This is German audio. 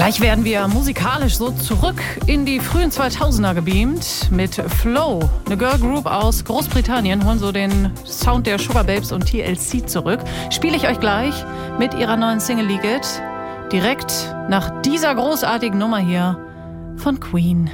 Gleich werden wir musikalisch so zurück in die frühen 2000er gebeamt mit Flow. Eine Girl Group aus Großbritannien holen so den Sound der Sugar Babes und TLC zurück. Spiele ich euch gleich mit ihrer neuen Single Leak It direkt nach dieser großartigen Nummer hier von Queen.